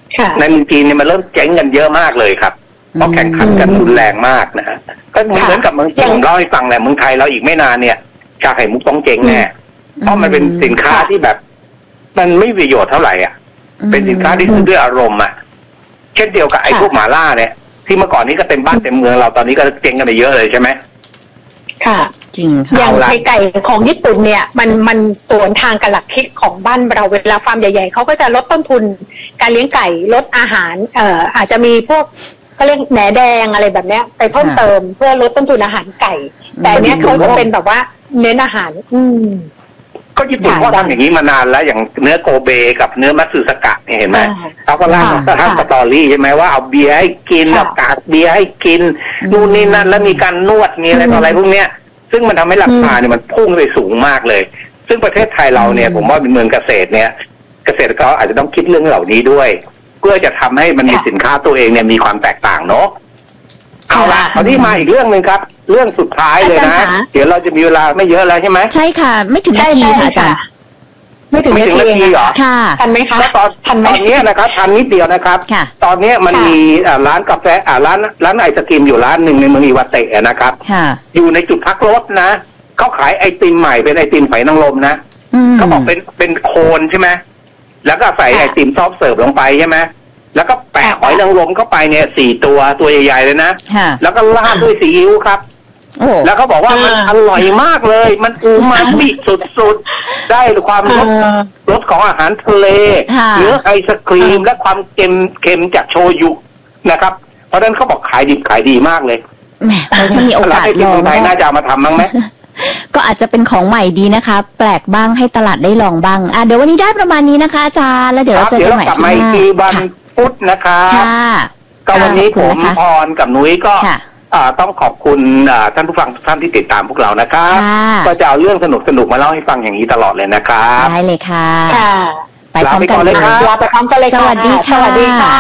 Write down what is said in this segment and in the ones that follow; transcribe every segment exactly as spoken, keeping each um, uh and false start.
ในเมืองจีนเนี่ยมันเริ่มเจ๊งกันเยอะมากเลยครับเพราะแข่งขันกันรุนแรงมากนะฮะก็เหมือนกับเมืองจีนผมเล่าให้ฟังแหละเมืองไทยเราอีกไม่นานเนี่ยชาไข่มุกต้องเจ๊งแน่เพราะมันเป็นสินค้าที่แบบมันไม่มีประโยชน์เท่าไหร่อ่ะเป็นสินค้าที่ซื้อด้วยอารมณ์อ่ะเช่นเดียวกับไอ้พวกหม่าล่าเนี่ยที่เมื่อก่อนนี้ก็เต็มบ้านเต็มเมืองเราตอนนี้ก็เจ๊งกันไปเยอะเลยใช่ไหมค่ะจริงค่ะอย่างไข่ไก่ของญี่ปุ่นเนี่ยมันมันสวนทางกับหลักคิดของบ้านเราเวลาฟาร์มใหญ่ๆเขาก็จะลดต้นทุนการเลี้ยงไก่ลดอาหารเอ่ออาจจะมีพวกเขาเรียกแหนแดงอะไรแบบเนี้ยไปเพิ่มเติมเพื่อลดต้นทุนอาหารไก่แต่เนี้ยเขาจะเป็นแบบว่าเน้นอาหารอืมก็ญี่ปุ่นเขาทำอย่างนี้มานานแล้วอย่างเนื้อโกเบกับเนื้อมัตสึสกะเนี่ยเห็นไหมเขาก็ล่างเขาทำสตอรี่ใช่ไหมว่าเอาเบียร์ให้กินเอากากเบียร์ให้กินนู่นนี่นั่นแล้วมีการนวดมีอะไรต่ออะไรพวกเนี้ยซึ่งมันทำให้ราคาเนี่ยมันพุ่งไปสูงมากเลยซึ่งประเทศไทยเราเนี่ยผมว่าเป็นเมืองเกษตรเนี่ยเกษตรกรอาจจะต้องคิดเรื่องเหล่านี้ด้วยเพื่อจะทำให้มันมีสินค้าตัวเองเนี่ยมีความแตกต่างเนาะเอาละตอนนี้มาอีกเรื่องหนึ่งครับเรื่องสุดท้ายเลยนะเดี๋ยวเราจะมีเวลาไม่เยอะแล้วใช่ไหมใช่ค่ะไม่ถึงนาทีค่ะอาจารย์ไม่ถึงนาทีเหรอค่ะทันไหมคะตอนตอนนี้นะครับทันนิดเดียวนะครับตอนนี้มันมีร้านกาแฟอ่าร้านร้านไอศกรีมอยู่ร้านหนึ่งในเมืองอิวาเตะนะครับอยู่ในจุดพักรถนะเขาขายไอติมใหม่เป็นไอติมไผ่นางรมนะเขาบอกเป็นเป็นโคนใช่ไหมแล้วก็ใส่ไอติมซอฟเสิร์ฟลงไปใช่ไหมแล้วก็แปะหอยนางรมเข้าไปเนี่ยสี่ตัวตัวใหญ่ๆเลยนะแล้วก็ราดด้วยซีอิ๊วครับแล้วเขาบอกว่ามันอร่อยมากเลยมันอูมามิสุดๆได้ความรสรสของอาหารทะเลเนื้อไอศครีมและความเค็มเค็มจากโชยุนะครับเพราะฉะนั้นเขาบอกขายดิบขายดีมากเลยแหมถ้ามีโอกาสลองไทยน่าจะมาทำบ้างไหมก็อาจจะเป็นของใหม่ดีนะคะแปลกบ้างให้ตลาดได้ลองบ้างอ่ะเดี๋ยววันนี้ได้ประมาณนี้นะคะอาจารย์แล้วเดี๋ยวเราเจอกันใหม่ที่หน้าวันพุธนะคะก็วันนี้ผมพรกับนุ้ยก็ต้องขอบคุณท่านผู้ฟังทุกท่านที่ติดตามพวกเรานะครับก็จะเอาเรื่องสนุกสนุกมาเล่าให้ฟังอย่างนี้ตลอดเลยนะครับได้เลยค่ะไปพร้อมกันเลยค่ะลาไปพร้อมกันเลยค่ะสวัสดีค่ะสวัสดีค่ะ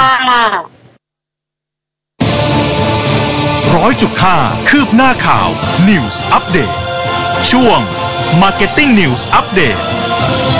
ร้อยจุดห้าคืบหน้าข่าว News Update ช่วง Marketing News Update